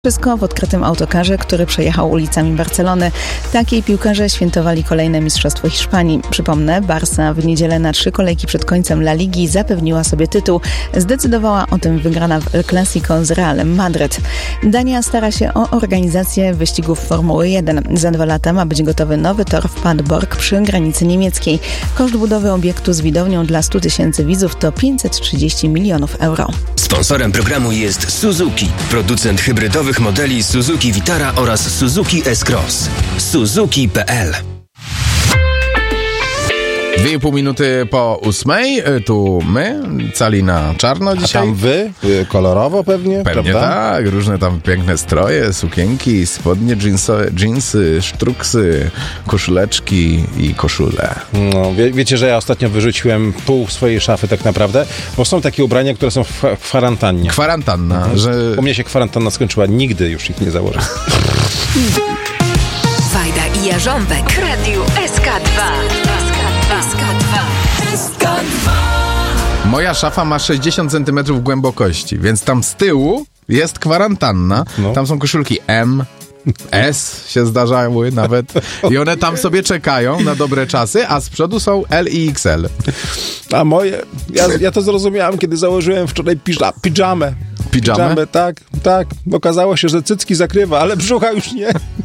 Wszystko w odkrytym autokarze, który przejechał ulicami Barcelony. Takiej piłkarze świętowali kolejne mistrzostwo Hiszpanii. Przypomnę, Barca w niedzielę na 3 kolejki przed końcem La Ligi zapewniła sobie tytuł. Zdecydowała o tym wygrana w El Clasico z Realem Madryt. Dania stara się o organizację wyścigów Formuły 1. Za 2 lata ma być gotowy nowy tor w Padborg przy granicy niemieckiej. Koszt budowy obiektu z widownią dla 100 000 widzów to 530 milionów euro. Sponsorem programu jest Suzuki, producent hybrydowych modeli Suzuki Vitara oraz Suzuki S-Cross. Suzuki.pl. 2,5 minuty po 8. Tu my, cali na czarno dzisiaj. A tam wy? Kolorowo pewnie? Pewnie prawda? tak, różne tam piękne stroje, sukienki, spodnie dżinsy, sztruksy, koszuleczki i koszule. No, wiecie, że ja ostatnio wyrzuciłem pół swojej szafy tak naprawdę, bo są takie ubrania, które są w kwarantannie. Kwarantanna, że... U mnie się kwarantanna skończyła, nigdy już ich nie założę. Wajda i Jarząbek w Radiu SK2. Moja szafa ma 60 cm głębokości, więc tam z tyłu jest kwarantanna. No. Tam są koszulki M, S się zdarzały nawet i one tam sobie czekają na dobre czasy, a z przodu są L i XL. A moje, ja to zrozumiałem, kiedy założyłem wczoraj pidżamę. Pidżamę? Tak. Okazało się, że cycki zakrywa, ale brzucha już nie.